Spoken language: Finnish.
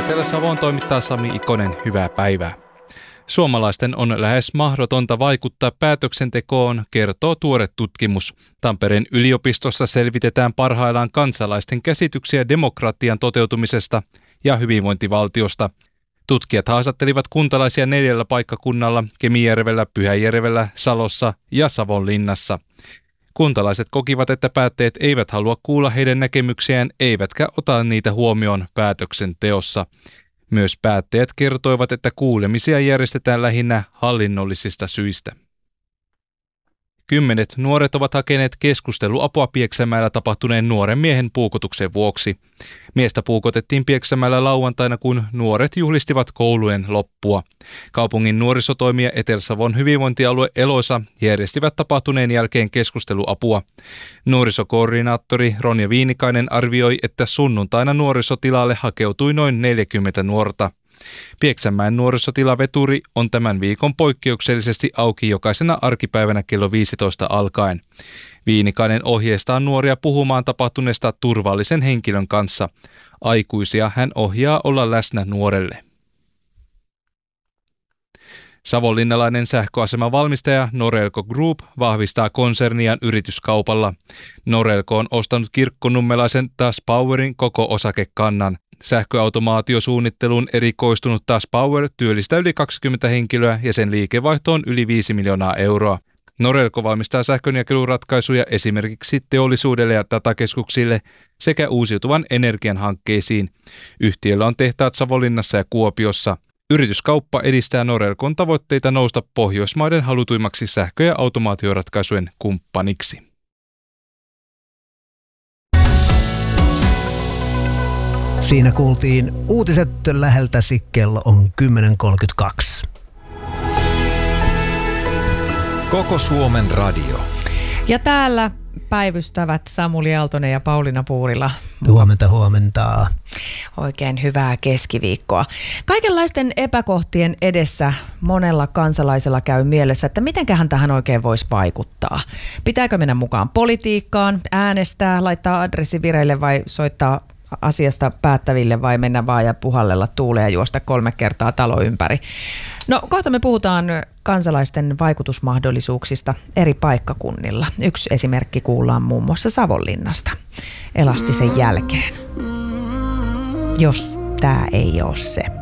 Etelä-Savoon toimittaa Sami Ikonen, hyvää päivää. Suomalaisten on lähes mahdotonta vaikuttaa päätöksentekoon, kertoo tuore tutkimus. Tampereen yliopistossa selvitetään parhaillaan kansalaisten käsityksiä demokratian toteutumisesta ja hyvinvointivaltiosta. Tutkijat haastattelivat kuntalaisia 4 paikkakunnalla, Kemijärvellä, Pyhäjärvellä, Salossa ja Savonlinnassa. Kuntalaiset kokivat, että päättäjät eivät halua kuulla heidän näkemyksiään, eivätkä ota niitä huomioon päätöksenteossa. Myös päättäjät kertoivat, että kuulemisia järjestetään lähinnä hallinnollisista syistä. 10 nuoret ovat hakeneet keskusteluapua Pieksämäellä tapahtuneen nuoren miehen puukotuksen vuoksi. Miestä puukotettiin Pieksämäellä lauantaina, kun nuoret juhlistivat koulujen loppua. Kaupungin nuorisotoimija Etelä-Savon hyvinvointialue Eloisa järjestivät tapahtuneen jälkeen keskusteluapua. Nuorisokoordinaattori Ronja Viinikainen arvioi, että sunnuntaina nuorisotilalle hakeutui noin 40 nuorta. Pieksämäen nuorisotilaveturi on tämän viikon poikkeuksellisesti auki jokaisena arkipäivänä kello 15 alkaen. Viinikainen ohjeistaa nuoria puhumaan tapahtuneesta turvallisen henkilön kanssa. Aikuisia hän ohjaa olla läsnä nuorelle. Savonlinnalainen sähköaseman valmistaja Norelco Group vahvistaa konserniaan yrityskaupalla. Norelco on ostanut kirkkonummelaisen TAS Powerin koko osakekannan. Sähköautomaatiosuunnitteluun erikoistunut TAS Power työllistää yli 20 henkilöä ja sen liikevaihto on yli 5 miljoonaa euroa. Norelco valmistaa sähkönjakeluratkaisuja esimerkiksi teollisuudelle ja datakeskuksille sekä uusiutuvan energian hankkeisiin. Yhtiöllä on tehtaat Savonlinnassa ja Kuopiossa. Yrityskauppa edistää Norelcon tavoitteita nousta Pohjoismaiden halutuimmaksi sähkö- ja automaatioratkaisujen kumppaniksi. Siinä kuultiin uutiset läheltäsi, kello on 10.32. Koko Suomen radio. Ja täällä päivystävät Samuli Aaltonen ja Pauliina Puurila. Huomenta. Oikein hyvää keskiviikkoa. Kaikenlaisten epäkohtien edessä monella kansalaisella käy mielessä, että mitenköhän tähän oikein voisi vaikuttaa. Pitääkö mennä mukaan politiikkaan, äänestää, laittaa adressi vireille vai soittaa asiasta päättäville vai mennä vaan ja puhallella tuuleen ja juosta 3 kertaa talo ympäri. No kohta me puhutaan kansalaisten vaikutusmahdollisuuksista eri paikkakunnilla. Yksi esimerkki kuullaan muun muassa Savonlinnasta elastisen jälkeen. Jos tämä ei ole se.